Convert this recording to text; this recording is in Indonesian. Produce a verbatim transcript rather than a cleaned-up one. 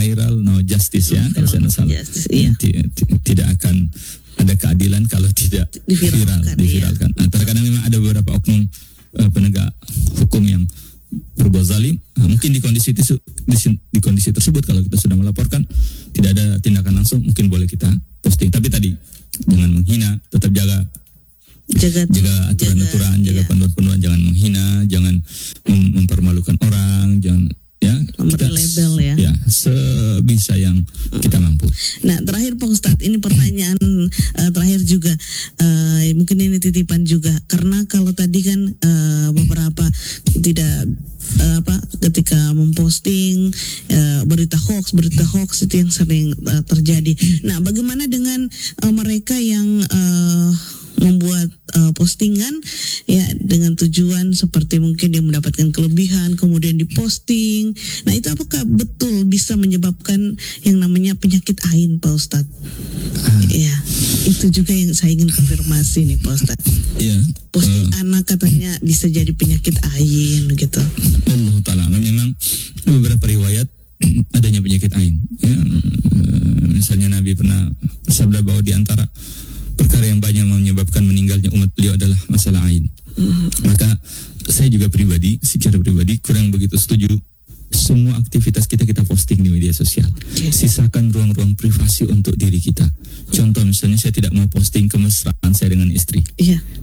viral no justice ya, kalau saya salah. Justice, iya. Tidak akan ada keadilan kalau tidak viral, diviralkan. Iya. Nah, terkadang memang ada beberapa oknum uh, penegak hukum yang berbuat zalim. Nah, mungkin di kondisi itu, di, di kondisi tersebut kalau kita sudah melaporkan tidak ada tindakan langsung, mungkin boleh kita posting. Tapi tadi jangan menghina, tetap jaga jaga, jaga aturan-aturan, jaga, jaga iya. panduan-panduan, jangan menghina, jangan mem- mempermalukan orang, jangan ya kita label ya. Ya sebisa yang kita mampu. Nah terakhir Pak Ustadz, ini pertanyaan uh, terakhir juga, uh, mungkin ini titipan juga, karena kalau tadi kan uh, beberapa tidak uh, apa ketika memposting uh, berita hoax, berita hoax itu yang sering uh, terjadi. Nah bagaimana dengan uh, mereka yang uh, membuat uh, postingan ya dengan tujuan seperti mungkin dia mendapatkan kelebihan kemudian diposting. Nah itu apakah betul bisa menyebabkan yang namanya penyakit ain Pak Ustadz? Uh, ya itu juga yang saya ingin konfirmasi nih Pak Ustadz. Iya. Posting uh, anak katanya bisa jadi penyakit ain gitu. Allah Ta'ala memang beberapa riwayat adanya penyakit ain. Ya, uh, misalnya Nabi pernah bersabda bahwa di antara perkara yang banyak menyebabkan meninggalnya umat beliau adalah masalah ain. Mm-hmm. Maka saya juga pribadi, secara pribadi kurang begitu setuju semua aktivitas kita kita posting di media sosial. Okay. Sisakan ruang-ruang privasi untuk diri kita. Contoh misalnya saya tidak mau posting kemesraan saya dengan istri. Iya.